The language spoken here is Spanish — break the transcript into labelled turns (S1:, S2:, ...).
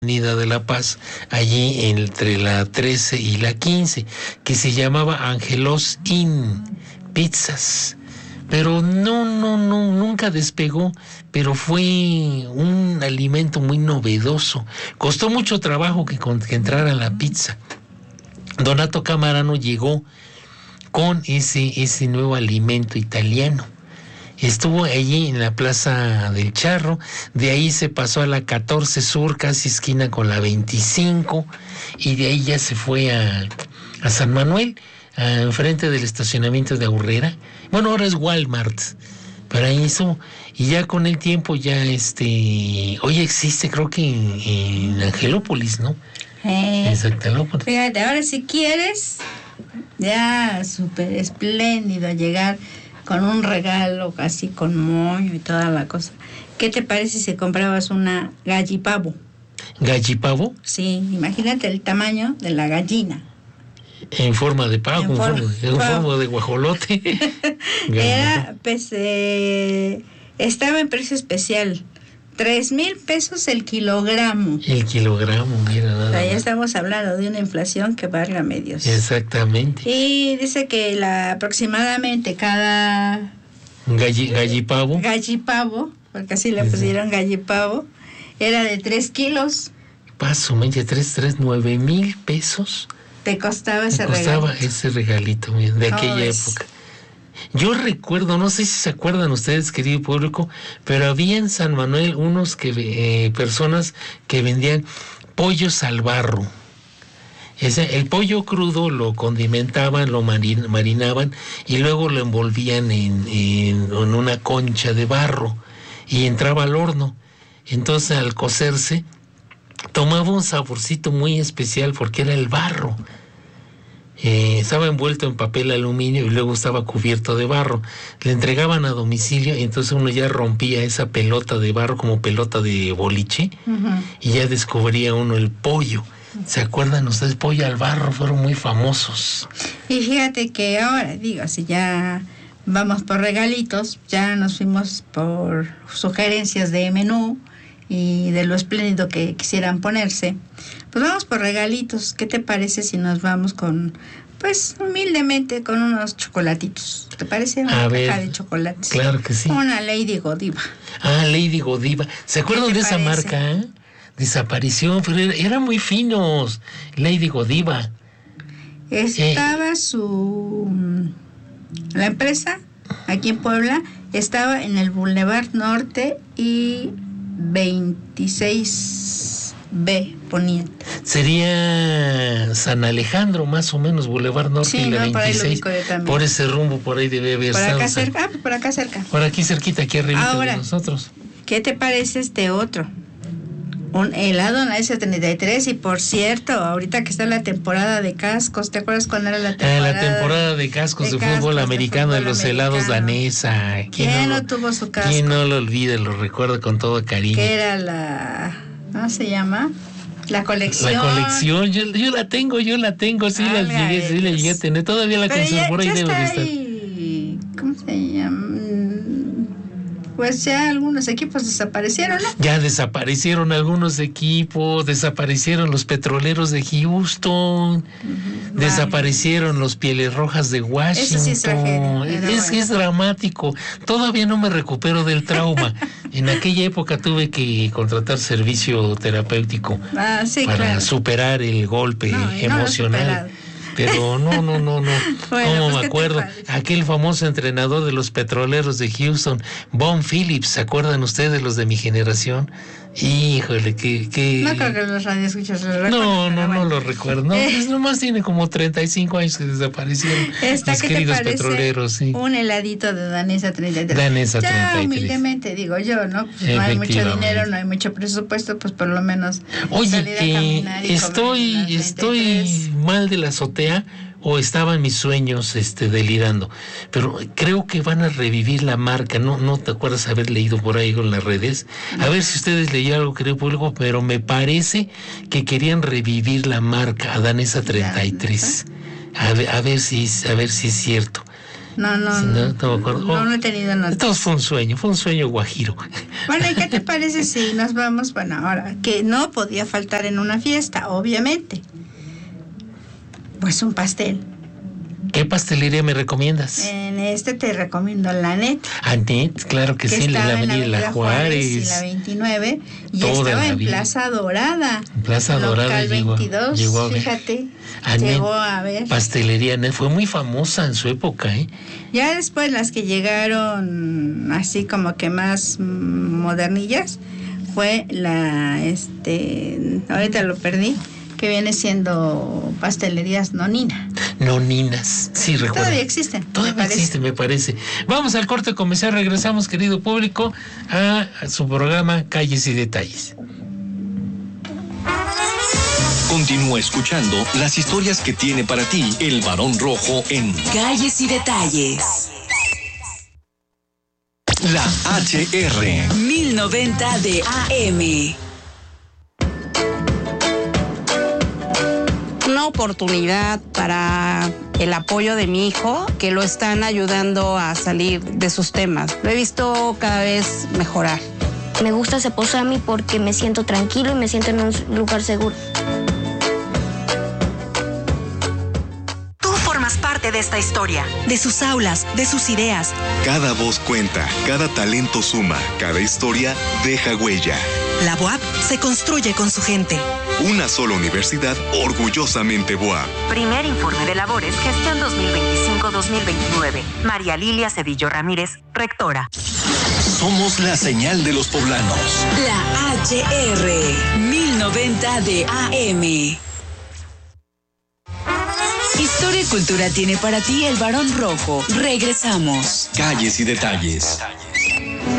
S1: Avenida de la Paz, allí entre la 13 y la 15, que se llamaba Angelos Inn Pizzas. Pero nunca despegó, pero fue un alimento muy novedoso. Costó mucho trabajo que entrara la pizza. Donato Camarano llegó con ese nuevo alimento italiano. Estuvo allí en la Plaza del Charro, de ahí se pasó a la 14 Sur, casi esquina con la 25, y de ahí ya se fue a San Manuel, enfrente del estacionamiento de Aurrera. Bueno, ahora es Walmart, pero ahí hizo, y ya con el tiempo ya hoy existe, creo que en Angelópolis, ¿no? Exacto.
S2: Fíjate, ahora si quieres, ya súper espléndido llegar con un regalo así con moño y toda la cosa. ¿Qué te parece si comprabas una gallipavo?
S1: ¿Gallipavo?
S2: Sí, imagínate el tamaño de la gallina.
S1: En forma de pavo, en forma de guajolote.
S2: Era, pues, estaba en precio especial. 3,000 pesos el kilogramo.
S1: El kilogramo, mira, nada.
S2: O sea, ya estamos hablando de una inflación que valga medios.
S1: Exactamente.
S2: Y dice que aproximadamente cada
S1: gallipavo,
S2: porque así le pusieron gallipavo, era de 3 kilos.
S1: Paso, 9,000 pesos.
S2: Te costaba ese
S1: regalito de aquella época. Yo recuerdo, no sé si se acuerdan ustedes, querido público, pero había en San Manuel personas que vendían pollos al barro. El pollo crudo lo condimentaban, lo marinaban y luego lo envolvían en una concha de barro y entraba al horno. Entonces, al cocerse, tomaba un saborcito muy especial porque era el barro. Estaba envuelto en papel aluminio y luego estaba cubierto de barro. Le entregaban a domicilio y entonces uno ya rompía esa pelota de barro como pelota de boliche. Uh-huh. Y ya descubría uno el pollo. ¿Se acuerdan ustedes? Pollo al barro, fueron muy famosos.
S2: Y fíjate que ahora, si ya vamos por regalitos, ya nos fuimos por sugerencias de menú y de lo espléndido que quisieran ponerse. Pues vamos por regalitos. ¿Qué te parece si nos vamos humildemente con unos chocolatitos? ¿Te parece? Una caja de chocolates.
S1: Claro que sí.
S2: Una Lady Godiva.
S1: Lady Godiva. ¿Se acuerdan de esa marca? Desapareció, pero eran muy finos. Lady Godiva.
S2: Estaba la empresa aquí en Puebla, estaba en el Boulevard Norte y 26B poniente.
S1: Sería San Alejandro, más o menos, Boulevard Norte y la 26. Por ese rumbo, por ahí debe haber estado.
S2: Por acá cerca.
S1: Por aquí cerquita, aquí arriba de nosotros.
S2: ¿Qué te parece este otro? Un helado en la S33, y por cierto, ahorita que está la temporada de cascos, ¿te acuerdas cuando era la temporada?
S1: La temporada de cascos de fútbol americano, de los helados danesa.
S2: ¿Quién no tuvo su casco?
S1: ¿Quién no lo olvida? Lo recuerda con todo cariño.
S2: ¿Qué era ¿cómo se llama? La colección.
S1: La colección, yo la tengo, sí la llegué a tener, todavía la conservo, por ahí debe de estar.
S2: ¿Cómo se llama? Pues ya algunos equipos desaparecieron, ¿no?
S1: Ya desaparecieron algunos equipos, desaparecieron los Petroleros de Houston, desaparecieron los Pieles Rojas de Washington.
S2: Eso sí es tragedia.
S1: Es dramático. Todavía no me recupero del trauma. En aquella época tuve que contratar servicio terapéutico para superar el golpe emocional. Pero no. Bueno, ¿cómo me acuerdo? Aquel famoso entrenador de los Petroleros de Houston, Von Phillips, ¿se acuerdan ustedes, los de mi generación? Híjole, que...
S2: No creo que los radioescuchas lo
S1: recuerden. No lo recuerdo. No, pues nomás tiene como 35 años que desaparecieron los queridos petroleros. Sí.
S2: Un heladito de Danesa 33.
S1: Danesa 33.
S2: Ya humildemente digo yo, ¿no? Pues no hay mucho dinero, no hay mucho presupuesto, pues por lo menos salir a caminar y
S1: estoy mal de la azotea, o estaba en mis sueños delirando, pero creo que van a revivir la marca. No te acuerdas haber leído por ahí en las redes, a ver si ustedes leían algo, querido público, pero me parece que querían revivir la marca Danesa 33. A ver si es cierto.
S2: No,
S1: me acuerdo.
S2: No he tenido noticias.
S1: Entonces fue un sueño guajiro.
S2: Bueno, ¿y qué te parece si nos vamos? Bueno, ahora, que no podía faltar en una fiesta, obviamente. Pues un pastel.
S1: ¿Qué pastelería me recomiendas?
S2: En te recomiendo la Net.
S1: Anet, claro que sí, en la avenida La Juárez.
S2: Y la 29. Y
S1: Toda
S2: estaba
S1: la
S2: en
S1: vida.
S2: Plaza Dorada.
S1: Plaza Dorada
S2: llegó 22,
S1: llegó a ver.
S2: fíjate.
S1: Anet,
S2: Llegó a ver.
S1: Pastelería Anet, fue muy famosa en su época, ¿eh?
S2: Ya después las que llegaron así como que más modernillas fue la, ahorita lo perdí, que viene siendo Pastelerías Nonina.
S1: Noninas, sí, recuerdo.
S2: Todavía existen.
S1: Todavía existen, me parece. Vamos al corte comercial, regresamos, querido público, a su programa Calles y Detalles.
S3: Continúa escuchando las historias que tiene para ti el Barón Rojo en
S4: Calles y Detalles.
S3: La HR.
S4: 1090 de AM.
S5: Una oportunidad para el apoyo de mi hijo, que lo están ayudando a salir de sus temas. Lo he visto cada vez mejorar.
S6: Me gusta Ceposami porque me siento tranquilo y me siento en un lugar seguro.
S4: Tú formas parte de esta historia, de sus aulas, de sus ideas.
S7: Cada voz cuenta, cada talento suma, cada historia deja huella.
S4: La BUAP se construye con su gente.
S7: Una sola universidad orgullosamente BUAP.
S8: Primer informe de labores, gestión 2025-2029. María Lilia Cedillo Ramírez, rectora.
S3: Somos la señal de los poblanos.
S4: La HR 1090 de AM. Historia y cultura tiene para ti el Barón Rojo. Regresamos.
S3: Calles y Detalles.